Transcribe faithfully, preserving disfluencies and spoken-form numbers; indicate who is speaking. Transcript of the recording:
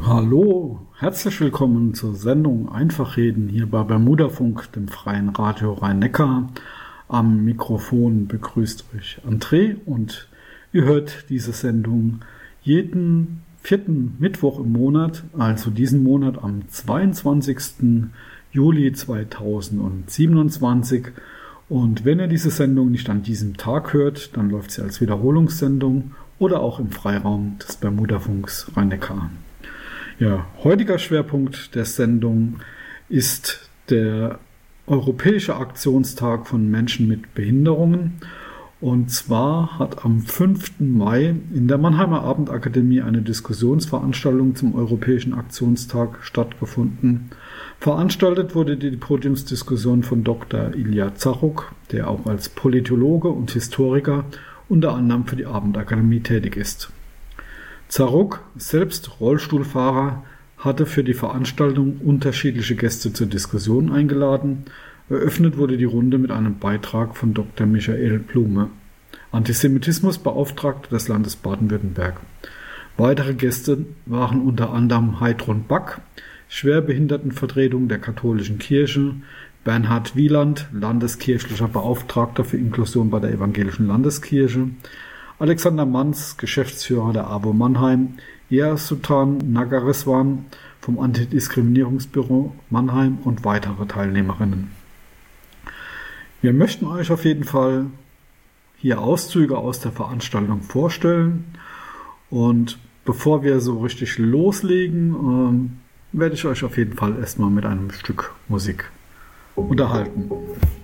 Speaker 1: Hallo, herzlich willkommen zur Sendung Einfach reden hier bei Bermudafunk, dem freien Radio Rhein-Neckar. Am Mikrofon begrüßt euch André und ihr hört diese Sendung jeden vierten Mittwoch im Monat, also diesen Monat am zweiundzwanzigsten Juli zweitausendsiebenundzwanzig. Und wenn ihr diese Sendung nicht an diesem Tag hört, dann läuft sie als Wiederholungssendung oder auch im Freiraum des Bermudafunks Rhein-Neckar. Ja, heutiger Schwerpunkt der Sendung ist der Europäische Aktionstag von Menschen mit Behinderungen. Und zwar hat am fünften Mai in der Mannheimer Abendakademie eine Diskussionsveranstaltung zum Europäischen Aktionstag stattgefunden. Veranstaltet wurde die Podiumsdiskussion von Doktor Ilja Zaruk, der auch als Politologe und Historiker unter anderem für die Abendakademie tätig ist. Zaruk, selbst Rollstuhlfahrer, hatte für die Veranstaltung unterschiedliche Gäste zur Diskussion eingeladen. Eröffnet wurde die Runde mit einem Beitrag von Doktor Michael Blume, Antisemitismusbeauftragter des Landes Baden-Württemberg. Weitere Gäste waren unter anderem Heidrun Back, Schwerbehindertenvertretung der katholischen Kirche, Bernhard Wieland, landeskirchlicher Beauftragter für Inklusion bei der evangelischen Landeskirche, Alexander Manz, Geschäftsführer der A W O Mannheim, Sultan Nagareswan vom Antidiskriminierungsbüro Mannheim und weitere Teilnehmerinnen. Wir möchten euch auf jeden Fall hier Auszüge aus der Veranstaltung vorstellen, und bevor wir so richtig loslegen, ähm, werde ich euch auf jeden Fall erstmal mit einem Stück Musik unterhalten.